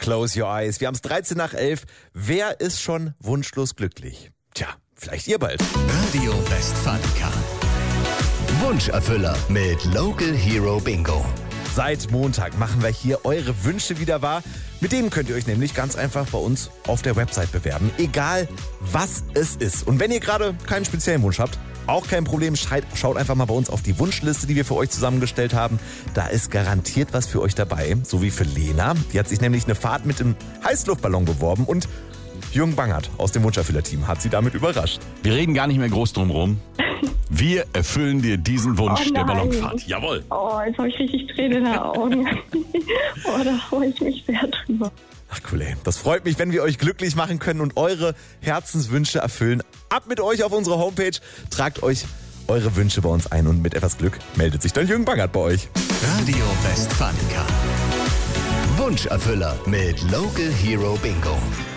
Close Your Eyes. Wir haben es 13 nach 11. Wer ist schon wunschlos glücklich? Tja, vielleicht ihr bald. Radio Westfalica. Wunscherfüller mit Local Hero Bingo. Seit Montag machen wir hier eure Wünsche wieder wahr. Mit denen könnt ihr euch nämlich ganz einfach bei uns auf der Website bewerben. Egal, was es ist. Und wenn ihr gerade keinen speziellen Wunsch habt, auch kein Problem. Schaut einfach mal bei uns auf die Wunschliste, die wir für euch zusammengestellt haben. Da ist garantiert was für euch dabei. So wie für Lena. Die hat sich nämlich eine Fahrt mit dem Heißluftballon beworben. Und Jürgen Bangert aus dem Wunscherfüller-Team hat sie damit überrascht. Wir reden gar nicht mehr groß drum rum. Wir erfüllen dir diesen Wunsch der Ballonfahrt. Jawohl. Oh, jetzt habe ich richtig Tränen in den Augen. Da freue ich mich sehr drüber. Ach cool, ey. Das freut mich, wenn wir euch glücklich machen können und eure Herzenswünsche erfüllen. Ab mit euch auf unsere Homepage, tragt euch eure Wünsche bei uns ein und mit etwas Glück meldet sich dann Jürgen Bangert bei euch. Radio Westfalica. Wunscherfüller mit Local Hero Bingo.